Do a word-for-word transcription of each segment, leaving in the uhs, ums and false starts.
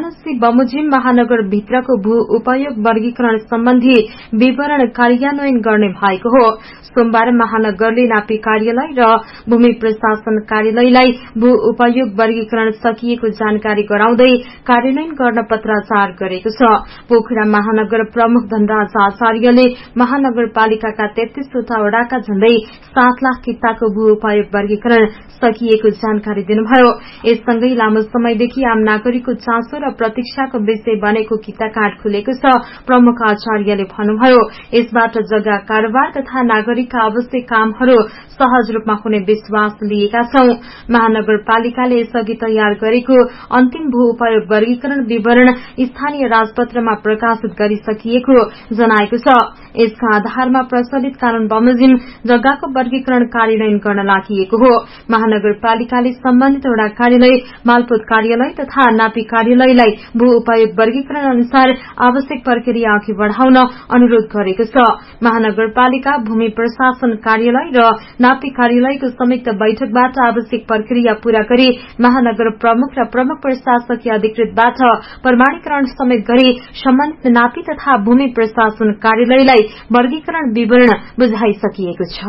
वाराणसी बमोजिम महानगर भित्रको भू उपयोग वर्गीकरण सम्बन्धी विवरण कार्यान्वयन गर्ने भएको हो। सोमबार महानगरले नापी कार्यालय र भूमि प्रशासन कार्यालयलाई भू उपयोग वर्गीकरण सकिएको जानकारी गराउँदै कार्यान्वयन गर्न पत्राचार गरेको छ। पोखरा महानगर प्रमुख धनराज आचार्यले महानगरपालिकाका तेत्तीसवटा वडाका झण्डै सात लाख किताको भू उपयोग वर्गीकरण सकिएको जानकारी दिनुभयो। यससँगै लामो समयदेखि आम नागरिकको चासो र प्रतीक्षाको विषय बनेको किता कार्ड खुलेको छ। प्रमुख आचार्यले भन्नुभयो, यसबाट जग्गा कारोबार तथा नागरिकका आवश्यक कामहरू सहज रूपमा हुने विश्वास लिएका छौं। महानगरपालिकाले यसअघि तयार गरेको अन्तिम भू उपयोग वर्गीकरण विवरण स्थानीय राजपत्रमा प्रकाशित गरिसकिएको जनाएको छ। यसका आधारमा प्रचलित कानून बमोजिम जग्गाको वर्गीकरण कार्यान्वयन गर्न लागि हो। महानगरपालिकाले सम्बन्धित वडा कार्यालय, मालपोत कार्यालय तथा नापी कार्यालयलाई भू उपयोग वर्गीकरण अनुसार आवश्यक प्रक्रिया अघि बढ़ाउन अनुरोध गरेको छ। महानगरपालिका, भूमि प्रशासन कार्यालय र नापी कार्यालयको संयुक्त बैठकबाट आवश्यक प्रक्रिया पूरा गरी महानगर प्रमुख र प्रमुख प्रशासकीय अधिकृतबाट प्रमाणीकरण समेत गरी सम्बन्धित नापी तथा भूमि प्रशासन कार्यालयलाई वर्गीकरण विवरण बुझाइसकिएको छ।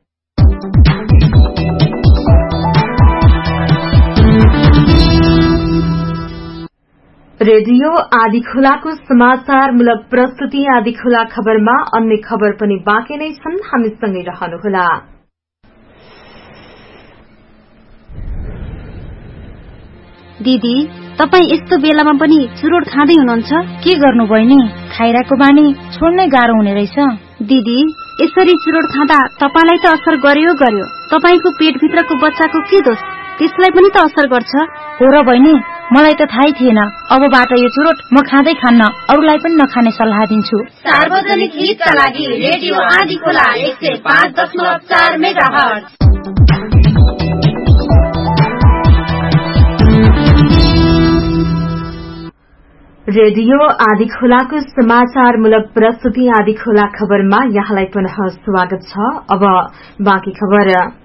रेडियो आदिखोलाको समाचारमूलक प्रस्तुति आदिखोला खबरमा अन्य खबर पनि बाँकी नै छन्, हामीसँगै रहनुहोला। दिदी, तपाई यस्तो बेलामा पनि चुरोट खाँदै हुनुहुन्छ? के गर्नु बहिनी? खाइराको बानी छोड्नै गाह्रो हुने रहेछ। दिदी, यसरी चुरोट खाँदा तपाईलाई त असर गर्यो गर्यो, तपाईको पेटभित्रको बच्चाको के दोष? त्यसलाई पनि त असर गर्छ। हो र बहिनी, मलाई त थाहै थिएन। अबबाट यो चुरोट म खाँदै खान्न, अरूलाई पनि नखाने सल्लाह दिन्छु। सार्वजनिक हितका लागि रेडियो आदिखोला एक सय पाँच दशमलव चार मेगाहर्ज। रेडियो आदिखोलाको समाचारमूलक प्रस्तुति आदिखोला खबरमा यहाँलाई पुनः स्वागत छ। अब बाँकी खबर।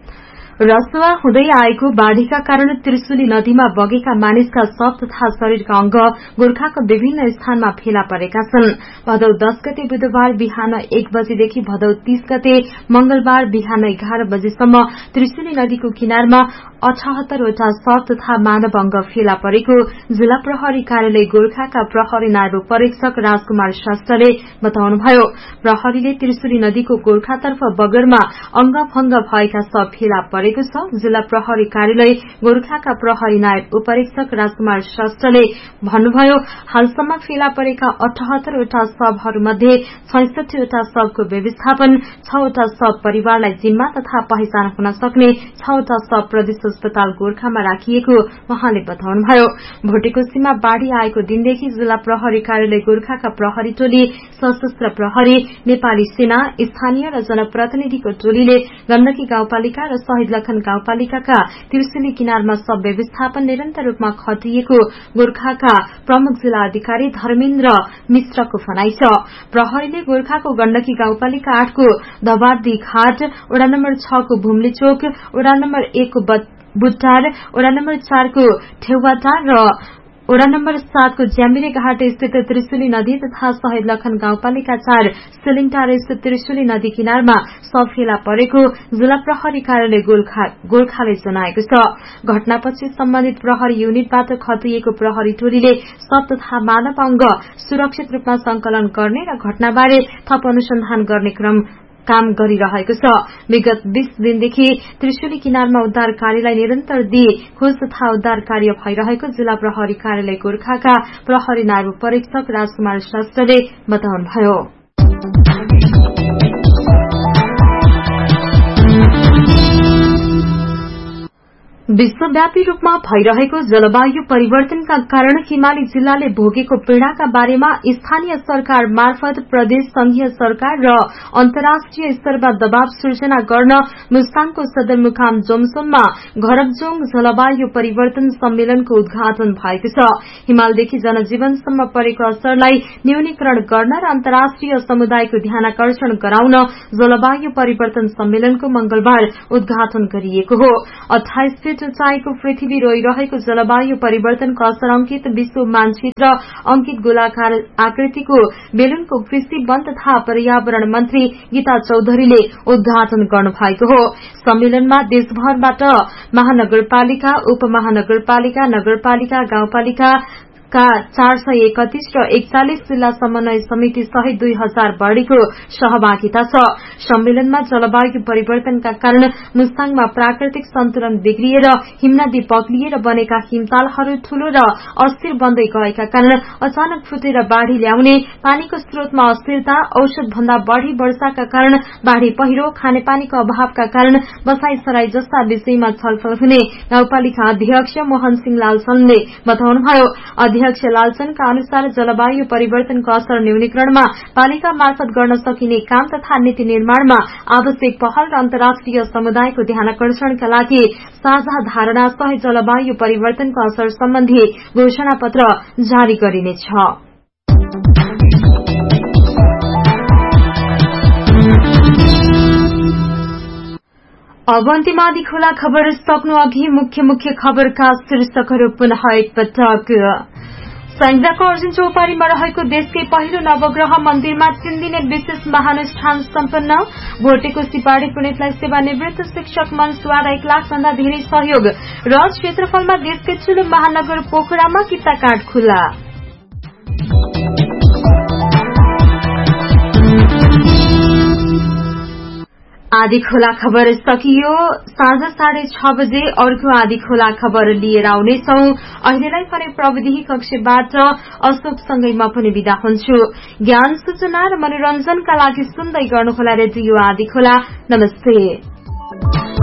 रसुवा हुँदै आएको बाढ़ीका कारण त्रिशुली नदीमा बगेका मानिसका शव तथा शरीरका अंग गोर्खाको विभिन्न स्थानमा फेला परेका छन्। भदौ दस गते बुधबार बिहान एक बजेदेखि भदौ तीस गते मंगलबार बिहान एघार बजेसम्म त्रिशुली नदीको किनारमा अठहत्तरवटा शव तथा मानव अंग फेला परेको जिल्ला प्रहरी कार्यालय गोर्खाका प्रहरी नायब परीक्षक राजकुमार शास्त्रले बताउनुभयो। प्रहरीले त्रिशुली नदीको गोर्खातर्फ बगरमा अंग भंग भएका शव फेला परेको छ। जिल्ला प्रहरी कार्यालय गोर्खाका प्रहरी नायब उपरीक्षक राजकुमार शास्त्रले भन्नुभयो, हालसम्म फेला परेका अठहत्तरवटा शवहरूमध्ये छैसठीवटा शवको व्यवस्थापन, छवटा शव परिवारलाई जिम्मा तथा पहिचान हुन सक्ने, छवटा शव प्रदेश अस्पताल गोर्खामा राखिएको उहाँले बताउनुभयो। भोटेकोशीमा बाढ़ी आएको दिनदेखि जिल्ला प्रहरी कार्यालय गोर्खाका प्रहरी टोली, सशस्त्र प्रहरी, नेपाली सेना, स्थानीय र जनप्रतिनिधिको टोलीले गण्डकी गाउँपालिका र शहीद लखन गाउँपालिकाका त्रिशुली किनारमा शव व्यवस्थापन निरन्तर रूपमा खटिएको गोर्खाका प्रमुख जिल्ला अधिकारी धर्मेन्द्र मिश्रको भनाइ छ। प्रहरीले गोर्खाको गण्डकी गाउँपालिका आठको धबार्दी घाट, वडा नम्बर छ को भुम्ली चोक, वडा नम्बर एक को बुट्टार, वडा नम्बर चार को ठेउवाटार र वडा नम्बर सात को ज्यामिरे घाट स्थित त्रिशुली नदी तथा शहीद लखन गाउँपालिका चार सिलिङटार स्थित त्रिशुली नदी किनारमा शव फेला परेको जिल्ला प्रहरी कार्यालय गोर्खाले जनाएको छ। घटनापछि सम्बन्धित प्रहरी युनिटबाट खटिएको प्रहरी टोलीले शव तथा मानव अंग सुरक्षित रूपमा संकलन गर्ने र घटनाबारे थप अनुसन्धान गर्ने क्रम काम गरिरहेको छ। विगत बीस दिनदेखि त्रिशुली किनारमा उद्धार कार्यलाई निरन्तर दिए खोज तथा उद्धार कार्य भइरहेको जिल्ला प्रहरी कार्यालय गोर्खाका प्रहरी नायब परीक्षक राजकुमार शास्त्रले बताउनुभयो। विश्वव्यापी रूपमा भइरहेको जलवायु परिवर्तनका कारण हिमाली जिल्लाले भोगेको पीड़ाका बारेमा स्थानीय सरकार मार्फत प्रदेश, संघीय सरकार र अन्तर्राष्ट्रिय स्तरमा दबाव सृजना गर्न मुस्ताङको सदरमुकाम जोमसोममा घरबजोङ जलवायु परिवर्तन सम्मेलनको उद्घाटन भएको छ। हिमालदेखि जनजीवनसम्म परेको असरलाई न्यूनीकरण गर्न र अन्तर्राष्ट्रिय समुदायको ध्यानाकर्षण गराउन जलवायु परिवर्तन सम्मेलनको मंगलबार उद्घाटन गरिएको हो। अठाइस फिट उचाइको पृथ्वी रोइरहेको जलवायु परिवर्तनको असर अंकित विश्व मानचित्र अंकित गोलाकार आकृतिको बेलुनको कृषि वन तथा पर्यावरण मन्त्री गीता चौधरीले उद्घाटन गर्नुभएको हो। सम्मेलनमा देशभरबाट महानगरपालिका, उपमहानगरपालिका, नगरपालिका, गाउँपालिका का चार सय एकतीस र एकचालिस जिल्ला समन्वय समिति सहित दुई हजार बढ़ीको सहभागिता छ। सम्मेलनमा जलवायु परिवर्तनका कारण मुस्ताङमा प्राकृतिक सन्तुलन बिग्रिएर हिमनदी पग्लिएर बनेका हिमतालहरू ठूलो र अस्थिर बन्दै गएका कारण अचानक फुटेर बाढ़ी ल्याउने, पानीको स्रोतमा अस्थिरता, औषध भन्दा बढ़ी वर्षाका कारण बाढ़ी पहिरो, खानेपानीको अभावका कारण बसाईसराई जस्ता विषयमा छलफल हुने गाउँपालिका अध्यक्ष मोहन सिंह लालचनले बताउनुभयो। अध्यक्ष लालचनका अनुसार जलवायु परिवर्तनको असर न्यूनीकरणमा पालिका मार्फत गर्न सकिने काम तथा नीति निर्माणमा आवश्यक पहल र अन्तर्राष्ट्रिय समुदायको ध्यानाकर्षणका लागि साझा धारणा सहित जलवायु परिवर्तनको असर सम्बन्धी घोषणा पत्र जारी गरिनेछ। अब अन्तिम आधी खोला खबर सक्नु अघि मुख्य मुख्य खबरका शीर्षकहरू पुनः एकपटक। संजाको अर्जुन चौपारीमा रहेको देशकै पहिलो नवग्रह मन्दिरमा तीन दिने विशेष महानुष्ठान सम्पन्न। भोटेको सिपाडी पुण्यलाई सेवानिवृत्त शिक्षक मन्सद्वारा एक लाख भन्दा धेरै सहयोग र क्षेत्रफलमा देशकै ठूलो महानगर पोखरामा किताकाट खुला। आधी खोला खबर सकियो। साँझ साढे छ बजे अर्को आधी खोला खबर लिएर आउनेछौ। अहिलेलाई पनि प्रविधि कक्षबाट अशोकसँगै म पनि विदा हुन्छु। ज्ञान, सूचना र मनोरञ्जनका लागि सुन्दै गर्नुहोला रेडियो आधी खोला। नमस्ते।